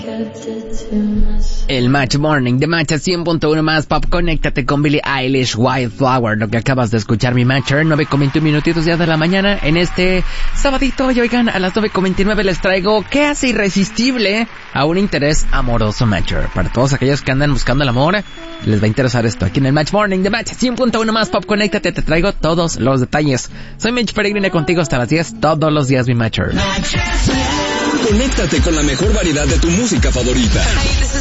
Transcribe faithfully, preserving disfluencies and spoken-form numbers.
El Match Morning de Match cien punto uno más Pop. Conéctate con Billie Eilish, Wildflower. Lo que acabas de escuchar, mi Matcher. nueve con veintiún minutitos ya de la mañana en este sabadito. Y oigan, a las nueve con veintinueve les traigo ¿qué hace irresistible a un interés amoroso, Matcher? Para todos aquellos que andan buscando el amor, les va a interesar esto. Aquí en el Match Morning de Match cien punto uno más Pop. Conéctate, te traigo todos los detalles. Soy Mitch Peregrine contigo hasta las diez todos los días, mi Matcher. Conéctate con la mejor variedad de tu música favorita.